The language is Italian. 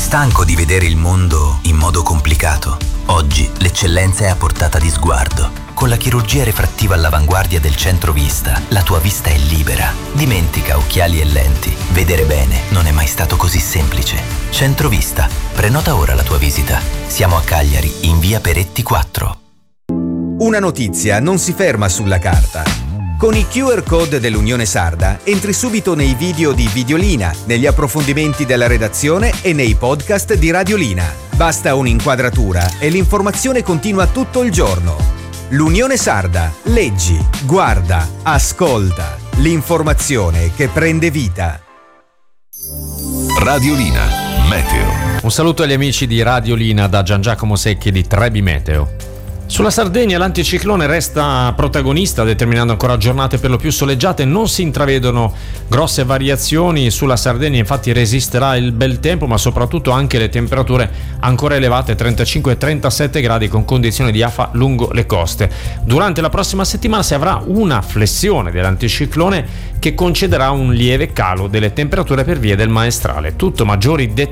Stanco di vedere il mondo in modo complicato? Oggi l'eccellenza è a portata di sguardo. Con la chirurgia refrattiva all'avanguardia del Centrovista, la tua vista è libera. Dimentica occhiali e lenti. Vedere bene non è mai stato così semplice. Centrovista. Prenota ora la tua visita. Siamo a Cagliari, in via Peretti 4. Una notizia non si ferma sulla carta. Con i QR code dell'Unione Sarda entri subito nei video di Videolina, negli approfondimenti della redazione e nei podcast di Radiolina. Basta un'inquadratura e l'informazione continua tutto il giorno. L'Unione Sarda. Leggi, guarda, ascolta. L'informazione che prende vita. Radiolina Meteo. Un saluto agli amici di Radiolina da Gian Giacomo Secchi di Trebi Meteo. Sulla Sardegna l'anticiclone resta protagonista, determinando ancora giornate per lo più soleggiate. Non si intravedono grosse variazioni sulla Sardegna, infatti resisterà il bel tempo, ma soprattutto anche le temperature ancora elevate, 35-37 gradi, con condizioni di afa lungo le coste. Durante la prossima settimana si avrà una flessione dell'anticiclone che concederà un lieve calo delle temperature per via del maestrale. Tutto maggiori dettagli